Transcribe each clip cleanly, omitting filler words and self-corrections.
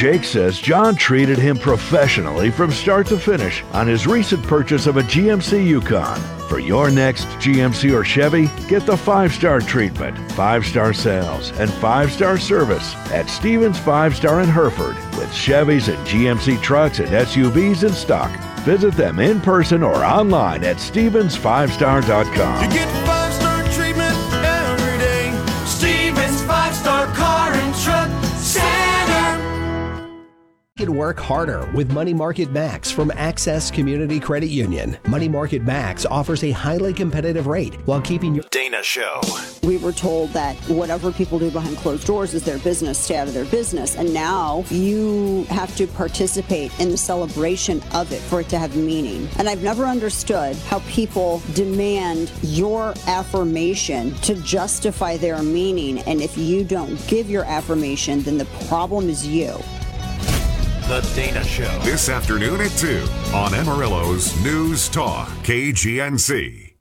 Jake says John treated him professionally from start to finish on his recent purchase of a GMC Yukon. For your next GMC or Chevy, get the 5-star treatment, 5-star sales, and 5-star service at Stevens 5-Star in Hereford, with Chevys and GMC trucks and SUVs in stock. Visit them in person or online at StevensFivestar.com. You get 5-star treatment every day. Stevens 5-Star Car and Truck Center. You can work harder with Money Market Max from Access Community Credit Union. Money Market Max offers a highly competitive rate while keeping your Dana Show. We were told that whatever people do behind closed doors is their business, stay out of their business. And now you have to participate in the celebration of it for it to have meaning. And I've never understood how people demand your affirmation to justify their meaning. And if you don't give your affirmation, then the problem is you. The Dana Show. This afternoon at 2 on Amarillo's News Talk, KGNC.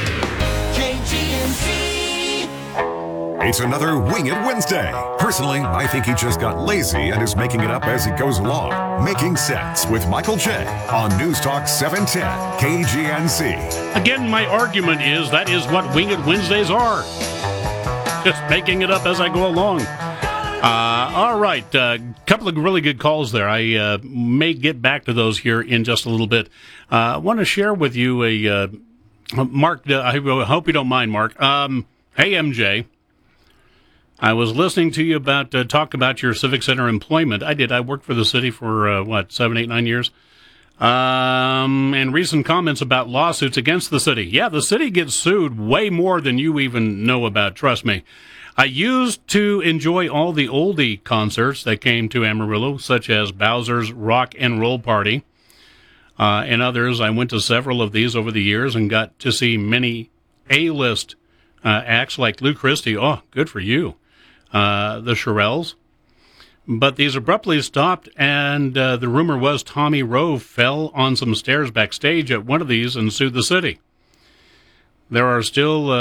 KGNC. It's another Wing It Wednesday. Personally, I think he just got lazy and is making it up as he goes along. Making Sense with Michael J. on News Talk 710, KGNC. Again, my argument is that is what Wing It Wednesdays are. Just making it up as I go along. All right, couple of really good calls there. I may get back to those here in just a little bit. I want to share with you Mark, I hope you don't mind, Mark. Hey, MJ. I was listening to you talk about your Civic Center employment. I did. I worked for the city for, 7, 8, 9 years. And recent comments about lawsuits against the city. Yeah, the city gets sued way more than you even know about, trust me. I used to enjoy all the oldie concerts that came to Amarillo, such as Bowser's Rock and Roll Party and others. I went to several of these over the years and got to see many A-list acts like Lou Christie. Oh, good for you. The Shirelles. But these abruptly stopped, and the rumor was Tommy Rowe fell on some stairs backstage at one of these and sued the city. There are still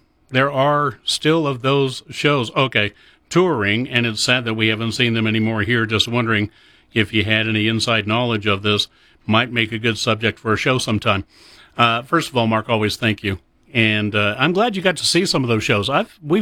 of those shows, touring, and it's sad that we haven't seen them anymore here. Just wondering if you had any inside knowledge of this. Might make a good subject for a show sometime. First of all, Mark, always thank you. And I'm glad you got to see some of those shows. We've